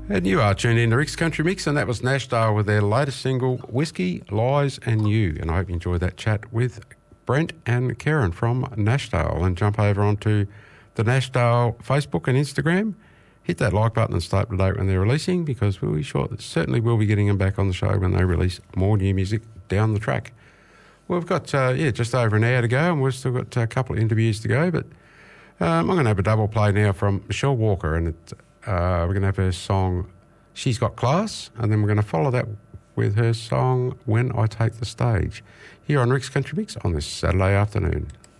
And you are tuned in to Rick's Country Mix, and that was Nashdale with their latest single, Whiskey, Lies and You. And I hope you enjoyed that chat with Brent and Karen from Nashdale. And jump over onto the Nashdale Facebook and Instagram. Hit that like button and stay up to date when they're releasing, because we'll be sure that certainly we'll be getting them back on the show when they release more new music down the track. Well, we've got, just over an hour to go, and we've still got a couple of interviews to go, but I'm going to have a double play now from Michelle Walker, and we're going to have her song, She's Got Class, and then we're going to follow that with her song, When I Take the Stage, here on Rick's Country Mix on this Saturday afternoon.